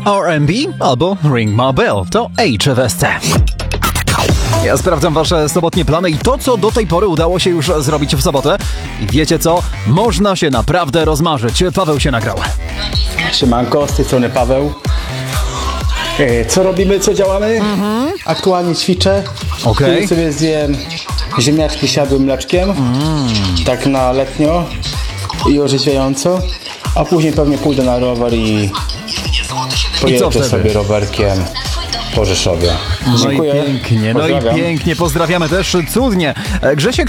R&B albo Ring My Bell. To HFSC. Ja sprawdzam wasze sobotnie plany i to, co do tej pory udało się już zrobić w sobotę. I wiecie co? Można się naprawdę rozmarzyć. Paweł się nagrał. Siemanko, z tej strony Paweł. Co robimy, co działamy? Aktualnie ćwiczę. Okej. Sobie zjem ziemniaczki z siadłym mleczkiem. Tak na letnio i orzeźwiająco. A później pewnie pójdę na rower i pojeżdżę wtedy? sobie rowerkiem po Rzeszowie. No Dziękuję. i pięknie, Pozdrawiam. pięknie. Pozdrawiamy też cudnie. Grzesiek